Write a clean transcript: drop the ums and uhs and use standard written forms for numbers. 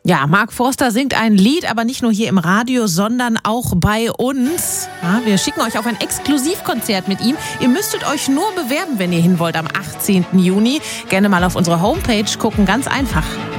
Ja, Mark Forster singt ein Lied, aber nicht nur hier im Radio, sondern auch bei uns. Ja, wir schicken euch auf ein Exklusivkonzert mit ihm. Ihr müsstet euch nur bewerben, wenn ihr hin wollt am 18. Juni. Gerne mal auf unsere Homepage gucken, ganz einfach.